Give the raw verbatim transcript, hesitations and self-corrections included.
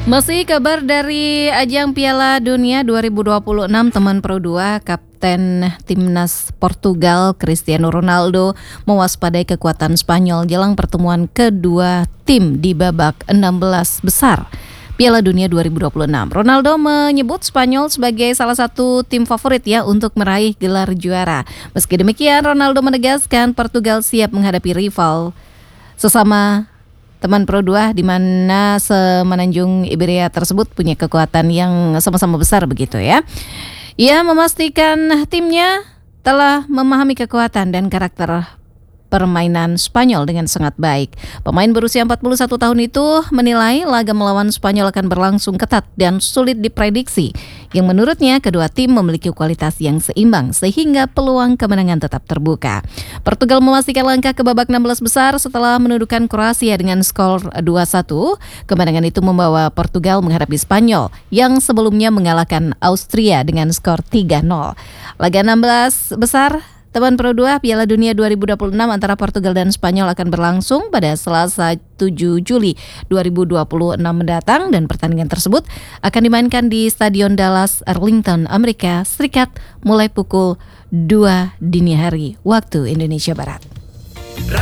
Masih kabar dari ajang Piala Dunia dua ribu dua puluh enam, teman Pro dua Kapten Timnas Portugal Cristiano Ronaldo mewaspadai kekuatan Spanyol jelang pertemuan kedua tim di babak enam belas besar Piala Dunia dua ribu dua puluh enam. Ronaldo menyebut Spanyol sebagai salah satu tim favorit ya untuk meraih gelar juara. Meski demikian, Ronaldo menegaskan Portugal siap menghadapi rival sesama teman Pro dua di mana semenanjung Iberia tersebut punya kekuatan yang sama-sama besar begitu ya. Ia memastikan timnya telah memahami kekuatan dan karakter permainan Spanyol dengan sangat baik. Pemain berusia empat puluh satu tahun itu menilai laga melawan Spanyol akan berlangsung ketat dan sulit diprediksi, yang menurutnya kedua tim memiliki kualitas yang seimbang sehingga peluang kemenangan tetap terbuka. Portugal memastikan langkah ke babak enam belas besar setelah menundukkan Kroasia dengan skor dua satu. Kemenangan itu membawa Portugal menghadapi Spanyol yang sebelumnya mengalahkan Austria dengan skor tiga nol. Laga enam belas besar Teman Pro dua Piala Dunia dua ribu dua puluh enam antara Portugal dan Spanyol akan berlangsung pada Selasa tujuh Juli dua ribu dua puluh enam mendatang, dan pertandingan tersebut akan dimainkan di Stadion Dallas, Arlington, Amerika Serikat mulai pukul dua dini hari waktu Indonesia Barat.